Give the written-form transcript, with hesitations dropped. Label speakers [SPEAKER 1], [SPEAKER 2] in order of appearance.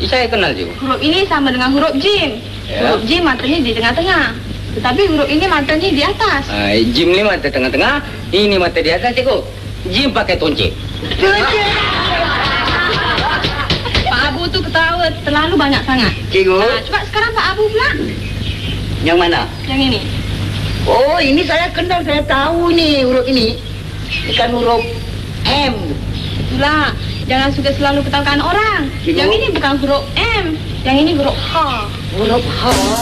[SPEAKER 1] saya kenal juga.
[SPEAKER 2] Huruf ini sama dengan huruf jim.
[SPEAKER 1] Ya.
[SPEAKER 2] Huruf jim matanya di tengah-tengah. Tetapi huruf ini matanya di atas.
[SPEAKER 1] Jim ni mata tengah-tengah, ini mata di atas, cikgu. Jim pakai toncik.
[SPEAKER 2] Pak Abu tu ketawa terlalu banyak sangat.
[SPEAKER 3] Cikgu.
[SPEAKER 2] Coba sekarang Pak Abu pula.
[SPEAKER 3] Yang mana?
[SPEAKER 2] Yang ini.
[SPEAKER 3] Oh, ini saya kenal, saya tahu ni huruf ini. Bukan huruf M.
[SPEAKER 2] Itulah, jangan suka selalu ketawakan orang.
[SPEAKER 3] Cikgu.
[SPEAKER 2] Yang ini bukan huruf M, yang ini huruf H.
[SPEAKER 3] Huruf H.